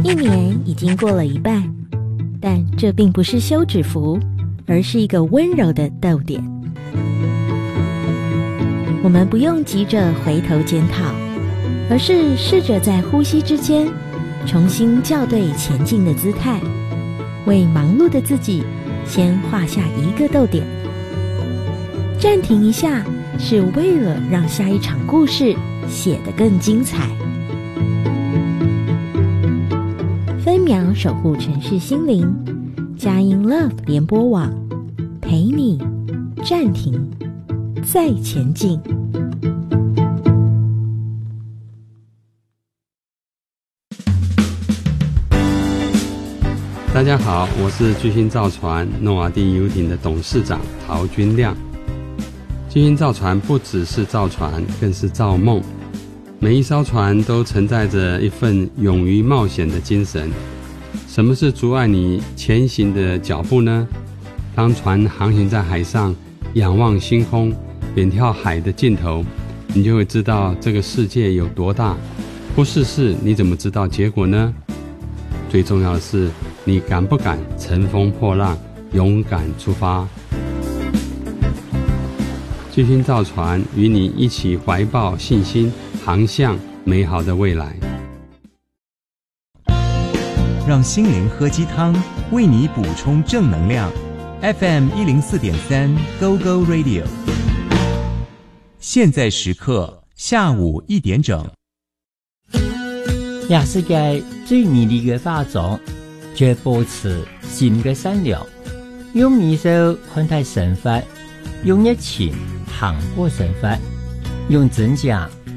一年已经过了一半，但这并不是休止符，而是一个温柔的逗点。我们不用急着回头检讨，而是试着在呼吸之间重新校对前进的姿态，为忙碌的自己先画下一个逗点。暂停一下，是为了让下一场故事写得更精彩。分秒守护城市心灵，佳音 Love 联播网，陪你暂停再前进。 大家好，我是巨星造船诺瓦第游艇的董事长陶君亮。巨星造船不只是造船，更是造梦。每一艘船都承载着一份勇于冒险的精神。什么是阻碍你前行的脚步呢？当船航行在海上，仰望星空，远眺海的尽头，你就会知道这个世界有多大。不试试，你怎么知道结果呢？最重要的是，你敢不敢乘风破浪，勇敢出发？巨星造船与你一起怀抱信心，航向美好的未来。 让心灵喝鸡汤，为你补充正能量。FM 104.3 Go Go Radio。现在时刻下午1点整。 亚世界最美丽的化妆，就保持心的善良，用米手看待神法，用热情行过神法，用真假